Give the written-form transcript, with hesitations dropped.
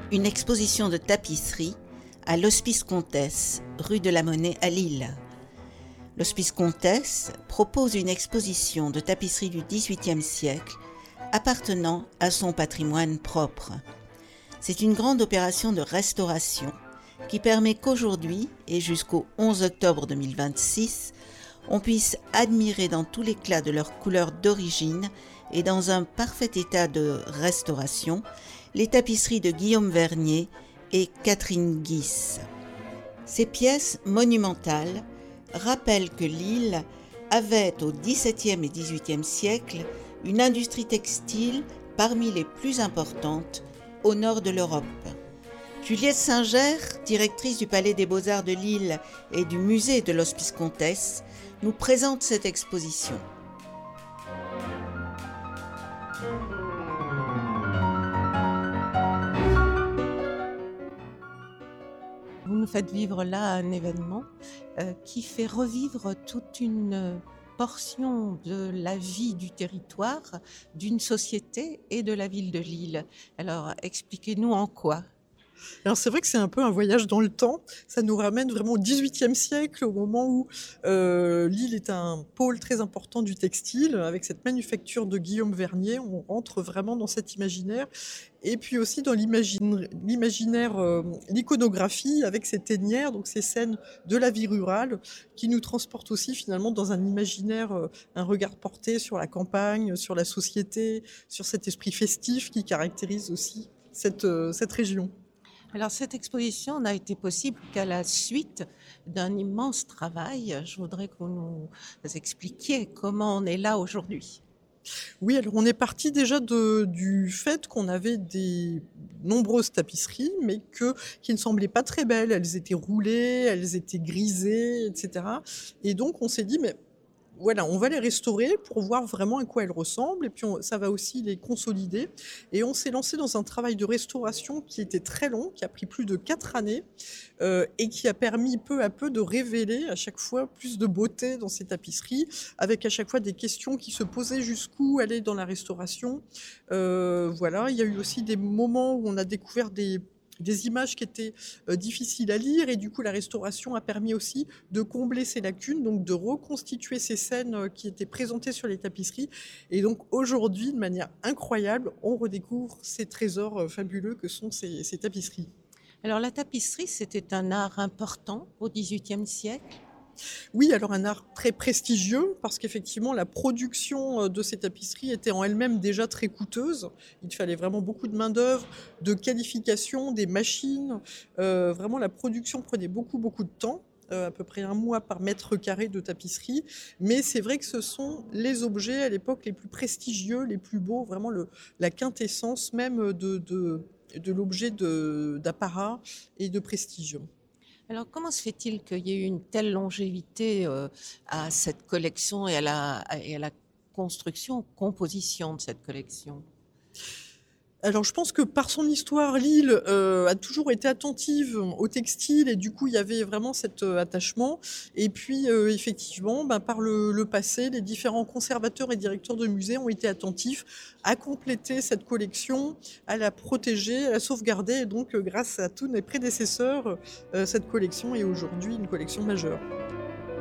une exposition de tapisserie à l'Hospice Comtesse, rue de la Monnaie à Lille. L'Hospice Comtesse propose une exposition de tapisserie du XVIIIe siècle appartenant à son patrimoine propre. C'est une grande opération de restauration qui permet qu'aujourd'hui et jusqu'au 11 octobre 2026, on puisse admirer dans tout l'éclat de leur couleur d'origine et dans un parfait état de restauration les tapisseries de Guillaume Vernier et Catherine Guisse. Ces pièces monumentales rappellent que Lille avait au XVIIe et XVIIIe siècle une industrie textile parmi les plus importantes au nord de l'Europe. Juliette Singer, directrice du Palais des Beaux-Arts de Lille et du musée de l'Hospice Comtesse, nous présente cette exposition. Vous nous faites vivre là un événement qui fait revivre toute une portion de la vie du territoire, d'une société et de la ville de Lille. Alors, expliquez-nous en quoi. Alors c'est vrai que c'est un peu un voyage dans le temps. Ça nous ramène vraiment au XVIIIe siècle, au moment où Lille est un pôle très important du textile, avec cette manufacture de Guillaume Vernier. On rentre vraiment dans cet imaginaire. Et puis aussi dans l'imaginaire, l'iconographie avec ces ténières, donc ces scènes de la vie rurale, qui nous transportent aussi finalement dans un imaginaire, un regard porté sur la campagne, sur la société, sur cet esprit festif qui caractérise aussi cette région. Alors, cette exposition n'a été possible qu'à la suite d'un immense travail. Je voudrais que vous nous expliquiez comment on est là aujourd'hui. Oui, alors on est parti déjà du fait qu'on avait des nombreuses tapisseries, mais qui ne semblaient pas très belles. Elles étaient roulées, elles étaient grisées, etc. Et donc on s'est dit, mais voilà, on va les restaurer pour voir vraiment à quoi elles ressemblent, et puis ça va aussi les consolider. Et on s'est lancé dans un travail de restauration qui était très long, qui a pris plus de 4 années, et qui a permis peu à peu de révéler à chaque fois plus de beauté dans ces tapisseries, avec à chaque fois des questions qui se posaient: jusqu'où aller dans la restauration. Voilà, il y a eu aussi des moments où on a découvert des images qui étaient difficiles à lire, et du coup la restauration a permis aussi de combler ces lacunes, donc de reconstituer ces scènes qui étaient présentées sur les tapisseries. Et donc aujourd'hui, de manière incroyable, on redécouvre ces trésors fabuleux que sont ces tapisseries. Alors, la tapisserie, c'était un art important au XVIIIe siècle. Oui, alors un art très prestigieux, parce qu'effectivement la production de ces tapisseries était en elle-même déjà très coûteuse. Il fallait vraiment beaucoup de main-d'œuvre, de qualification, des machines. Vraiment la production prenait beaucoup de temps, à peu près 1 mois par mètre carré de tapisserie. Mais c'est vrai que ce sont les objets à l'époque les plus prestigieux, les plus beaux, vraiment la quintessence même de l'objet d'apparat et de prestige. Alors, comment se fait-il qu'il y ait eu une telle longévité à cette collection et à la construction, composition de cette collection? Alors je pense que par son histoire, Lille a toujours été attentive au textile, et du coup il y avait vraiment cet attachement. Et puis effectivement, par le passé, les différents conservateurs et directeurs de musées ont été attentifs à compléter cette collection, à la protéger, à la sauvegarder. Et donc grâce à tous mes prédécesseurs, cette collection est aujourd'hui une collection majeure.